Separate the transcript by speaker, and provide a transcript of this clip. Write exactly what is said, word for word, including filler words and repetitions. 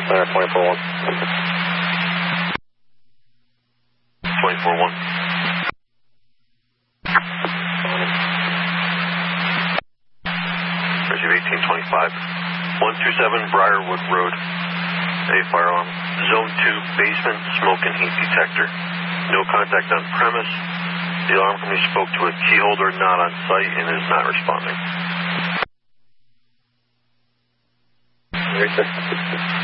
Speaker 1: one, center twenty-four one.
Speaker 2: twenty-four one. Receive eighteen twenty-five. one two seven Briarwood Road. A firearm. Zone two basement smoke and heat detector. No contact on premise. The alarm company spoke to a key holder not on site and is not responding.
Speaker 1: Research.